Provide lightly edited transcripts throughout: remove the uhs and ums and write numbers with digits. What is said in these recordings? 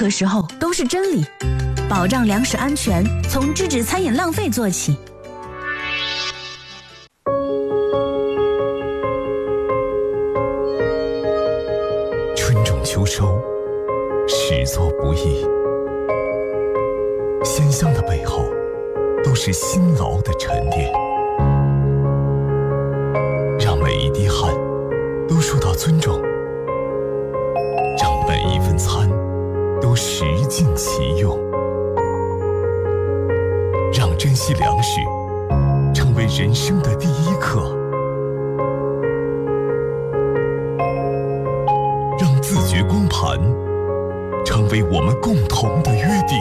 何时候都是真理。保障粮食安全，从制止餐饮浪费做起。 春种秋收，始作不易。鲜香的背后，都是辛劳的沉淀。让每一滴汗都受到尊重，让每一份餐都食尽其用，让珍惜粮食成为人生的第一课，让自觉光盘成为我们共同的约定。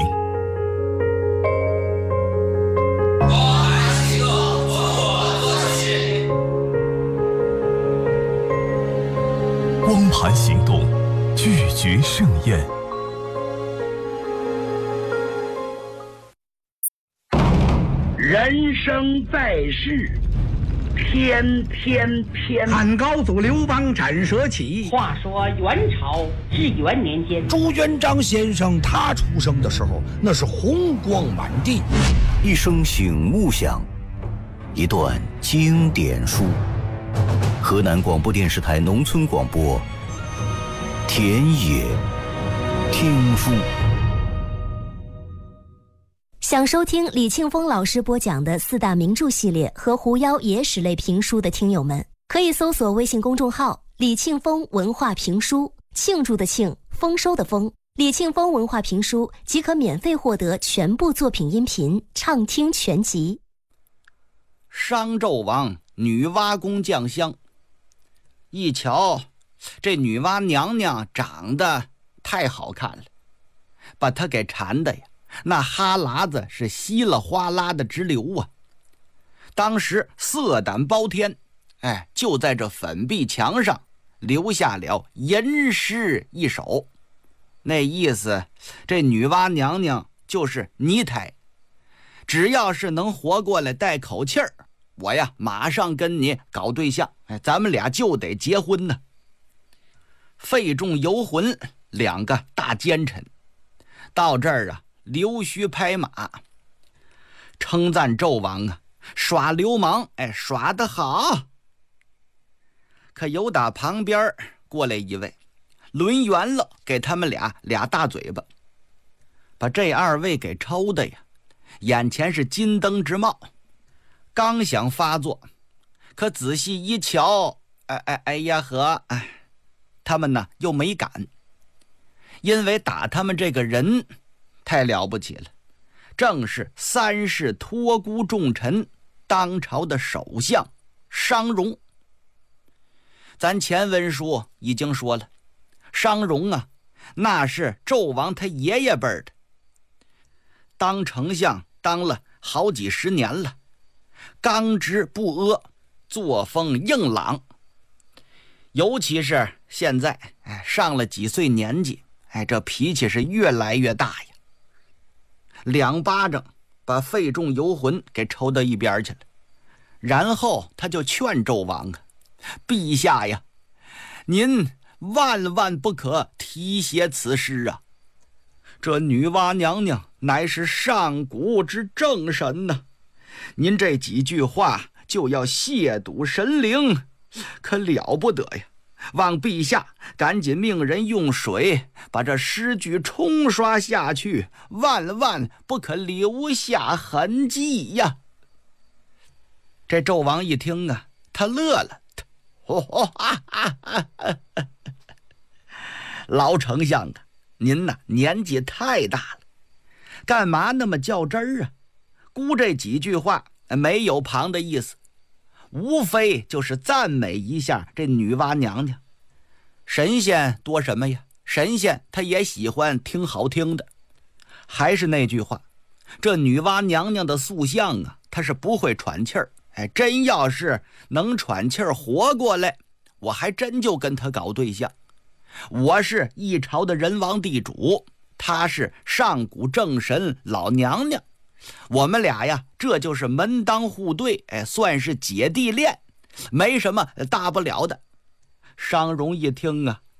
光盘行动，拒绝盛宴。 人生在世，天天天。 汉高祖刘邦斩蛇起。 话说元朝至元年间， 朱元璋先生他出生的时候，那是红光满地。 一声醒目响，一段经典书。河南广播电视台农村广播，田野听书。 想收听李庆峰老师播讲的四大名著系列和狐妖野史类评书的听友们，可以搜索微信公众号李庆峰文化评书，庆祝的庆，丰收的丰，李庆峰文化评书即可免费获得全部作品音频畅听全集。 商纣王女娲宫酱香，一瞧这女娲娘娘长得太好看了，把她给馋的呀，那哈喇子是稀了哗啦的直流啊！当时色胆包天，就在这粉壁墙上留下了吟诗一首，那意思，这女娲娘娘就是泥胎，只要是能活过来带口气儿，我呀马上跟你搞对象，咱们俩就得结婚呢。费仲、游魂两个大奸臣到这儿啊，溜须拍马，称赞纣王啊，耍流氓，耍得好。可有打旁边过来一位，抡圆了给他们俩大嘴巴，把这二位给抽的呀，眼前是金灯直冒。刚想发作，可仔细一瞧，他们呢又没敢，因为打他们这个人太了不起了，正是三世托孤重臣，当朝的首相商容。咱前文书已经说了，商容啊，那是纣王他爷爷辈的，当丞相当了好几十年了，刚直不阿，作风硬朗。尤其是现在上了几岁年纪，这脾气是越来越大呀。两巴掌把费仲、游魂给抽到一边去了，然后他就劝纣王啊，陛下呀，您万万不可提携此事啊，这女娲娘娘乃是上古之正神呐，您这几句话就要亵渎神灵，可了不得呀！望陛下赶紧命人用水把这诗句冲刷下去，万万不可留下痕迹呀！这纣王一听啊，他乐了，老丞相啊，您呐年纪太大了，干嘛那么较真儿啊？估这几句话没有旁的意思，无非就是赞美一下这女娲娘娘。神仙多什么呀？神仙他也喜欢听好听的。还是那句话，这女娲娘娘的塑像啊，她是不会喘气儿。真要是能喘气儿活过来，我还真就跟她搞对象。我是一朝的人王地主，她是上古正神老娘娘，我们俩呀，这就是门当户对，算是姐弟恋，没什么大不了的。商容一听啊，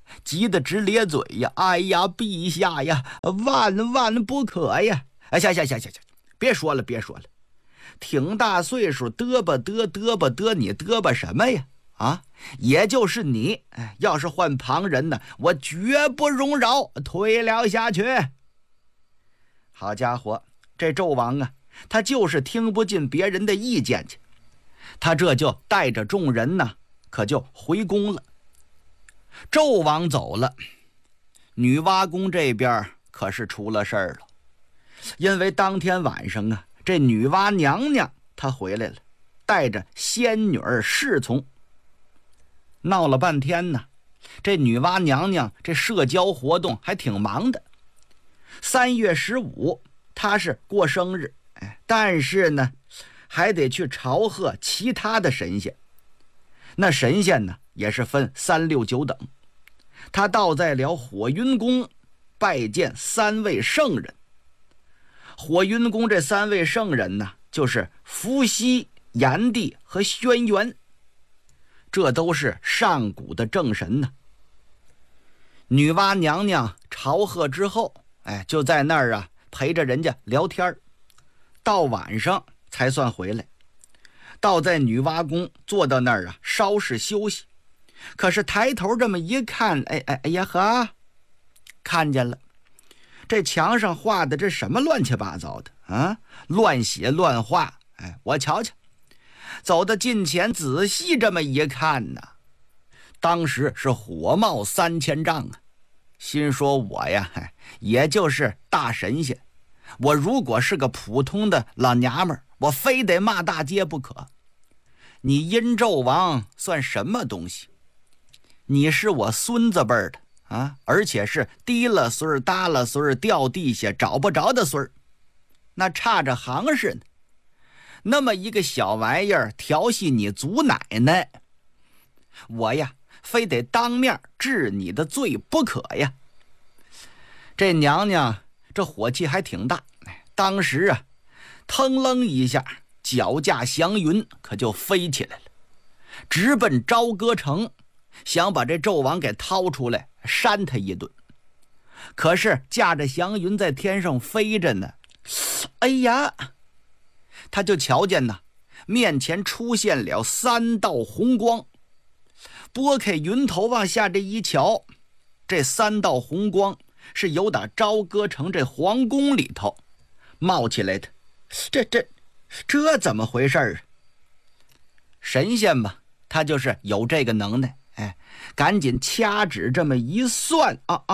急得直咧嘴呀！哎呀，陛下呀，万万不可呀！哎，行，别说了，挺大岁数，嘚吧嘚，你嘚吧什么呀？啊，也就是你，要是换旁人呢，我绝不容饶，推了下去。好家伙，这纣王啊，他就是听不进别人的意见去，他这就带着众人呢，可就回宫了。纣王走了，女娲宫这边可是出了事儿了，因为当天晚上啊，这女娲娘娘她回来了，带着仙女儿侍从。闹了半天呢，这女娲娘娘这社交活动还挺忙的。3月15她是过生日，但是呢还得去朝贺其他的神仙。那神仙呢也是分3、6、9等。她到在了火云宫拜见3位圣人。火云宫这3位圣人呢，就是伏羲、炎帝和轩辕，这都是上古的正神呢。女娲娘娘朝贺之后，就在那儿啊陪着人家聊天，到晚上才算回来。到在女娲宫坐到那儿啊稍事休息，可是抬头这么一看，哎呀呵，看见了这墙上画的这什么乱七八糟的啊，乱写乱画。我瞧瞧，走到近前仔细这么一看呢，当时是火冒3000丈啊！心说我呀，也就是大神仙，我如果是个普通的老娘们儿，我非得骂大街不可。你殷纣王算什么东西？你是我孙子辈儿的啊，而且是低了孙儿、耷了孙儿、掉地下找不着的孙儿，那差着行似的。那么一个小玩意儿调戏你祖奶奶，我呀非得当面治你的罪不可呀！这娘娘这火气还挺大，当时啊腾楞一下，脚驾祥云可就飞起来了，直奔朝歌城，想把这纣王给掏出来扇他一顿。可是驾着祥云在天上飞着呢，哎呀，他就瞧见呢，面前出现了3道红光。拨开云头往下这一瞧，这3道红光是由打朝歌城这皇宫里头冒起来的。这怎么回事啊？神仙嘛，他就是有这个能耐，赶紧掐指这么一算，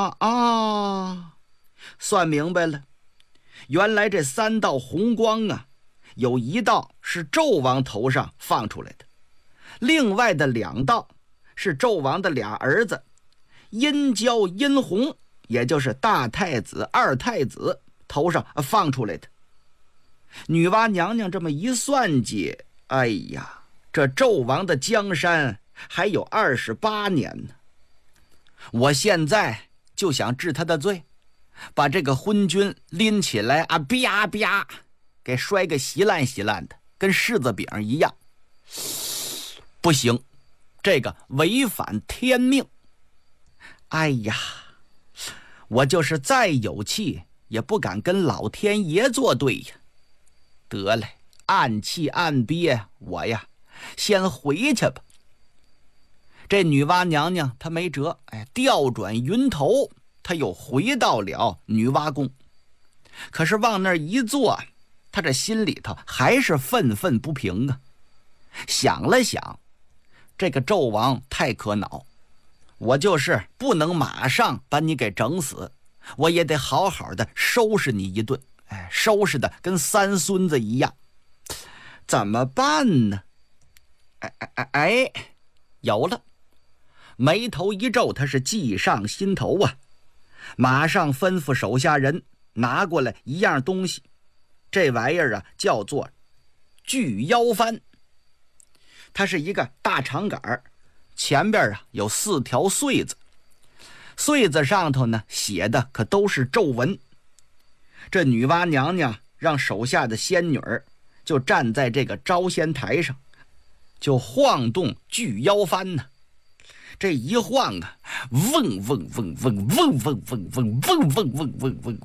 算明白了。原来这3道红光啊，有1道是纣王头上放出来的，另外的2道是纣王的俩儿子殷郊、殷洪，也就是大太子、二太子头上放出来的。女娲娘娘这么一算计，哎呀，这纣王的江山还有28年呢。我现在就想治他的罪，把这个昏君拎起来啊，啪啪给摔个稀烂稀烂的，跟柿子饼一样。不行，这个违反天命。哎呀，我就是再有气也不敢跟老天爷作对呀。得嘞，暗气暗憋，我呀先回去吧。这女娲娘娘她没辙，调转云头，她又回到了女娲宫。可是往那儿一坐，她这心里头还是愤愤不平啊。想了想，这个纣王太可恼，我就是不能马上把你给整死，我也得好好的收拾你一顿，收拾的跟3孙子一样。怎么办呢？有了。眉头一皱，他是计上心头啊，马上吩咐手下人拿过来一样东西。这玩意儿啊叫做巨腰幡，它是一个大长杆，前边啊有4条穗子，穗子上头呢写的可都是咒文。这女娲娘娘让手下的仙女儿就站在这个招仙台上，就晃动巨腰幡呢。 这一晃啊，嗡嗡嗡嗡嗡嗡嗡嗡嗡嗡嗡嗡嗡嗡。